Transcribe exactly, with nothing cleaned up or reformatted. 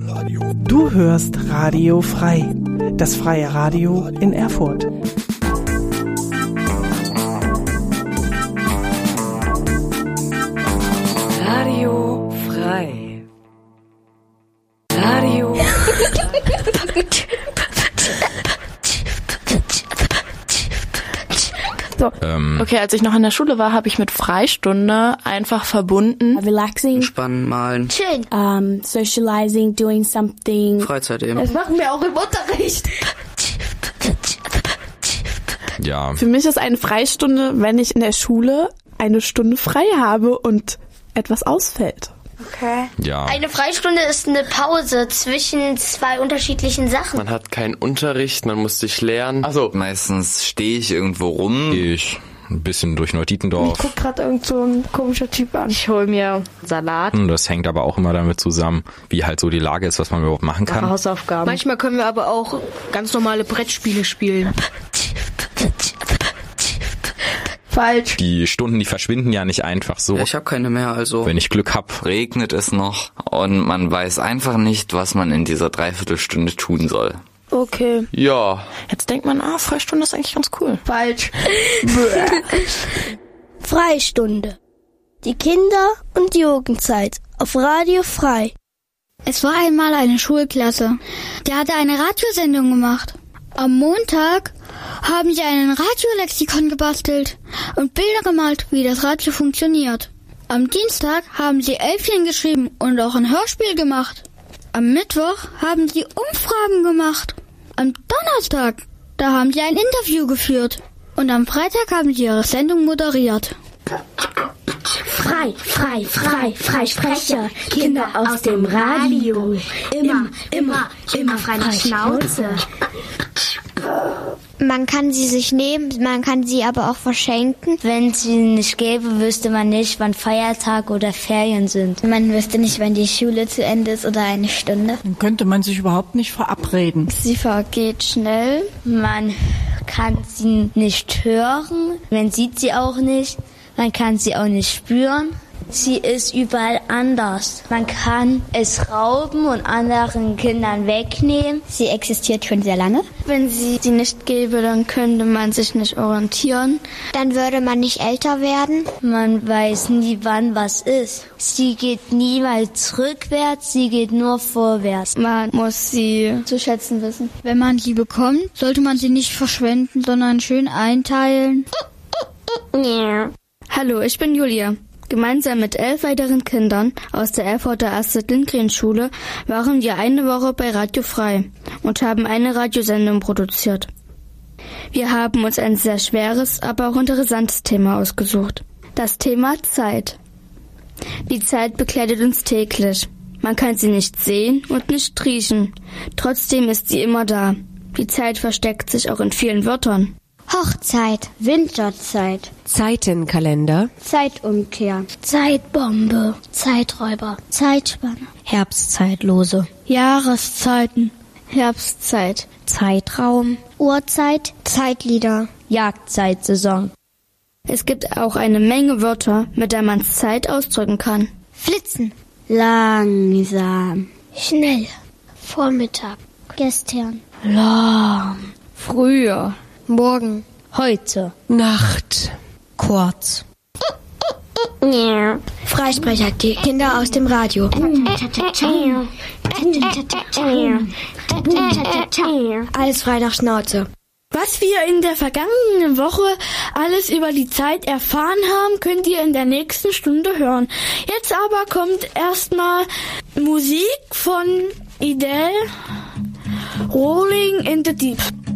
Du hörst Radio Frei, das freie Radio in Erfurt. Radio Frei. Radio. So. Ähm. Okay, als ich noch in der Schule war, habe ich mit Freistunde einfach verbunden. Relaxing. Spannen, malen. Chillen. Um, socializing, doing something. Freizeit eben. Das machen wir auch im Unterricht. Ja. Für mich ist eine Freistunde, wenn ich in der Schule eine Stunde frei habe und etwas ausfällt. Okay. Ja. Eine Freistunde ist eine Pause zwischen zwei unterschiedlichen Sachen. Man hat keinen Unterricht, man muss sich lernen. Also meistens stehe ich irgendwo rum. Gehe ich ein bisschen durch Neudietendorf. Ich guck gerade irgend so ein komischer Typ an. Ich hole mir Salat. Das hängt aber auch immer damit zusammen, wie halt so die Lage ist, was man überhaupt machen kann. Hausaufgaben. Manchmal können wir aber auch ganz normale Brettspiele spielen. Falsch. Die Stunden, die verschwinden ja nicht einfach so. Ja, ich habe keine mehr, also. Wenn ich Glück hab. Regnet es noch und man weiß einfach nicht, was man in dieser Dreiviertelstunde tun soll. Okay. Ja. Jetzt denkt man, ah, Freistunde ist eigentlich ganz cool. Falsch. Freistunde. Die Kinder- und Jugendzeit auf Radio Frei. Es war einmal eine Schulklasse, die hatte eine Radiosendung gemacht. Am Montag haben sie einen Radiolexikon gebastelt und Bilder gemalt, wie das Radio funktioniert. Am Dienstag haben sie Elfchen geschrieben und auch ein Hörspiel gemacht. Am Mittwoch haben sie Umfragen gemacht. Am Donnerstag, da haben sie ein Interview geführt. Und am Freitag haben sie ihre Sendung moderiert. Frei, frei, frei, Freisprecher, Kinder aus dem Radio. Immer, immer, immer frei nach Schnauze. Man kann sie sich nehmen, man kann sie aber auch verschenken. Wenn es sie nicht gäbe, wüsste man nicht, wann Feiertag oder Ferien sind. Man wüsste nicht, wann die Schule zu Ende ist oder eine Stunde. Dann könnte man sich überhaupt nicht verabreden. Sie vergeht schnell. Man kann sie nicht hören, man sieht sie auch nicht, man kann sie auch nicht spüren. Sie ist überall anders. Man kann es rauben und anderen Kindern wegnehmen. Sie existiert schon sehr lange. Wenn sie sie nicht gäbe, dann könnte man sich nicht orientieren. Dann würde man nicht älter werden. Man weiß nie, wann was ist. Sie geht niemals rückwärts, sie geht nur vorwärts. Man muss sie zu schätzen wissen. Wenn man sie bekommt, sollte man sie nicht verschwenden, sondern schön einteilen. Hallo, ich bin Julia. Gemeinsam mit elf weiteren Kindern aus der Erfurter Astrid-Lindgren-Schule waren wir eine Woche bei Radio Frei und haben eine Radiosendung produziert. Wir haben uns ein sehr schweres, aber auch interessantes Thema ausgesucht. Das Thema Zeit. Die Zeit begleitet uns täglich. Man kann sie nicht sehen und nicht riechen. Trotzdem ist sie immer da. Die Zeit versteckt sich auch in vielen Wörtern. Hochzeit, Winterzeit, Zeitenkalender, Zeitumkehr, Zeitbombe, Zeiträuber, Zeitspanne, Herbstzeitlose, Jahreszeiten, Herbstzeit, Zeitraum, Uhrzeit, Zeitlieder, Jagdzeitsaison. Es gibt auch eine Menge Wörter, mit der man Zeit ausdrücken kann. Flitzen, langsam, schnell, Vormittag, gestern, Lahm, früher, Morgen, heute, Nacht, kurz. Freisprecher, die Kinder aus dem Radio. Alles frei nach Schnauze. Was wir in der vergangenen Woche alles über die Zeit erfahren haben, könnt ihr in der nächsten Stunde hören. Jetzt aber kommt erstmal Musik von Idel, Rolling in the Deep.